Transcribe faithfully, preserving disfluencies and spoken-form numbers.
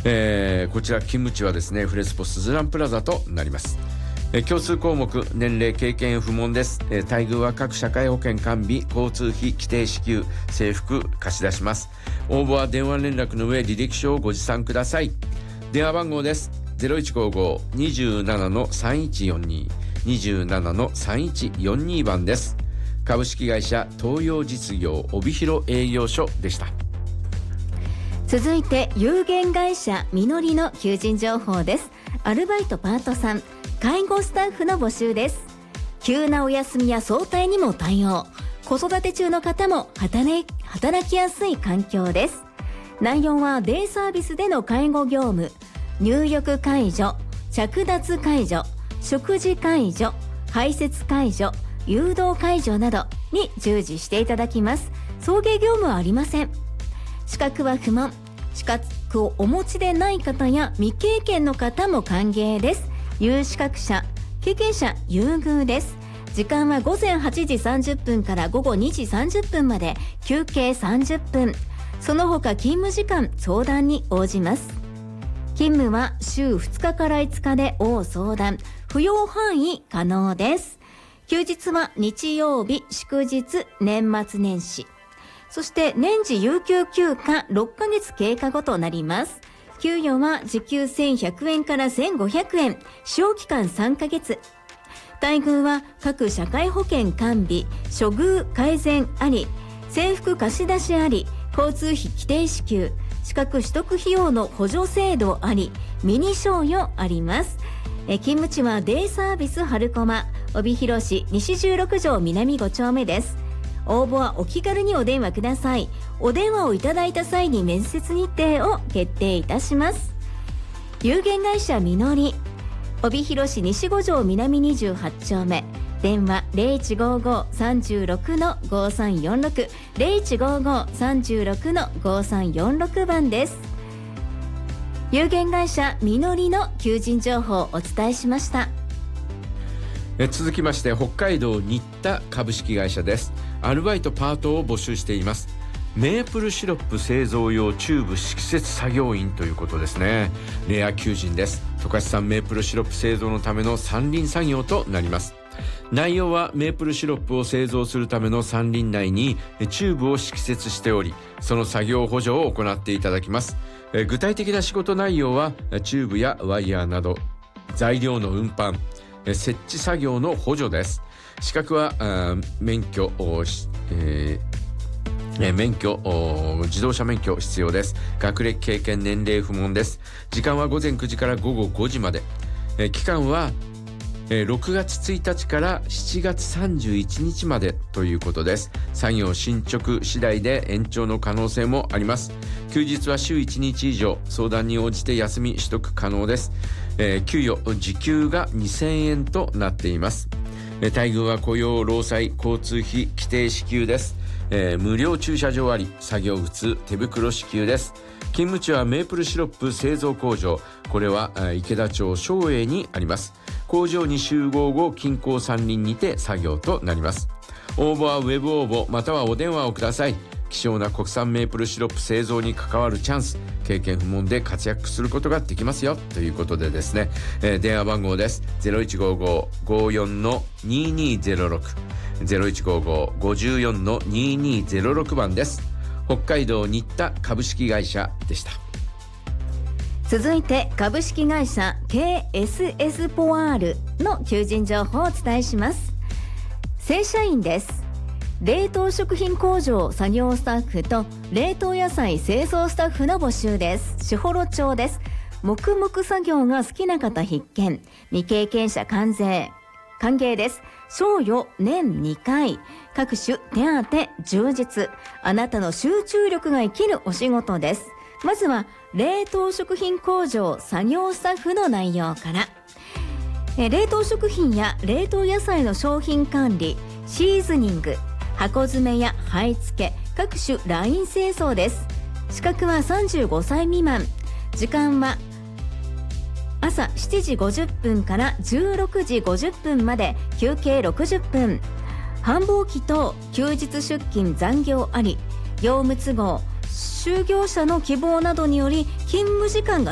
えー、こちら勤務地はですねフレスポスズランプラザとなります。えー、共通項目年齢経験不問です。えー、待遇は各社会保険完備交通費規定支給制服貸し出します。応募は電話連絡の上履歴書をご持参ください。電話番号です。 ゼロいちごーごー にじゅうななのさんいちよんに にじゅうななのさんいちよんに 番です。株式会社東洋実業帯広営業所でした。 続いて有限会社みのりの求人情報です。アルバイトパートさん介護スタッフの募集です。急なお休みや早退にも対応、子育て中の方も働きやすい環境です。内容はデイサービスでの介護業務、入浴介助、着脱介助、食事介助、排泄介助、誘導介助などに従事していただきます。送迎業務はありません。資格は不問。資格をお持ちでない方や未経験の方も歓迎です。有資格者、経験者優遇です。時間はごぜんはちじさんじゅっぷんからごごにじさんじゅっぷんまで、休憩さんじゅっぷん。その他勤務時間相談に応じます。勤務は週ふつかからいつかで応相談、不要範囲可能です。休日は日曜日、祝日、年末年始。そして年次有給休暇ろっかげつ経過後となります。給与は時給せんひゃくえんからせんごひゃくえん、使用期間さんかげつ。待遇は各社会保険完備、処遇改善あり、制服貸し出しあり、交通費規定支給、資格取得費用の補助制度あり、ミニ賞与あります。え勤務地はデイサービス春駒、帯広市西じゅうろく条南ご丁目です。応募はお気軽にお電話ください。お電話をいただいた際に面接日程を決定いたします。有限会社みのり、帯広市西ご条南にじゅうはち丁目、電話 ゼロいちごーごー さんろくのごさんよんろく ゼロいちごーごー さんろくのごさんよんろく 番です。有限会社みのりの求人情報をお伝えしました。 え続きまして北海道新田株式会社です。アルバイトパートを募集しています。メープルシロップ製造用チューブ敷設作業員ということですね。レア求人です。十勝産メープルシロップ製造のための山林作業となります。内容はメープルシロップを製造するための山林内にチューブを敷設しており、その作業補助を行っていただきます。具体的な仕事内容はチューブやワイヤーなど材料の運搬、設置作業の補助です。資格は免許、えー、免許自動車免許必要です。学歴経験年齢不問です。時間はごぜんくじからごごごじまで。期間はろくがつついたちからしちがつさんじゅういちにちまでということです。作業進捗次第で延長の可能性もあります。休日は週いちにち以上、相談に応じて休み取得可能です。えー、給与時給がにせんえんとなっています。えー、待遇は雇用労災交通費規定支給です。えー、無料駐車場あり、作業靴手袋支給です。勤務地はメープルシロップ製造工場、これは池田町松栄にあります。工場に集合後、近郊山林にて作業となります。応募はウェブ応募またはお電話をください。希少な国産メープルシロップ製造に関わるチャンス、経験不問で活躍することができますよということでですね、えー、電話番号です。 ゼロいちごーごー ごーよんのにーにーゼロろく ゼロいちごーごー ごーよんのにーにーゼロろく 番です。北海道新田株式会社でした。 続いて株式会社 ケーエスエス ポワールの求人情報をお伝えします。正社員です。冷凍食品工場作業スタッフと冷凍野菜製造スタッフの募集です。士幌町です。黙々作業が好きな方必見、未経験者歓迎歓迎です。賞与年にかい、各種手当充実、あなたの集中力が生きるお仕事です。まずは冷凍食品工場作業スタッフの内容から。え冷凍食品や冷凍野菜の商品管理、シーズニング、箱詰めや買い付け、各種ライン清掃です。資格はさんじゅうごさい未満。時間は朝しちじごじゅっぷんからじゅうろくじごじゅっぷんまで、休憩ろくじゅっぷん。繁忙期等休日出勤残業あり、業務都合就業者の希望などにより勤務時間が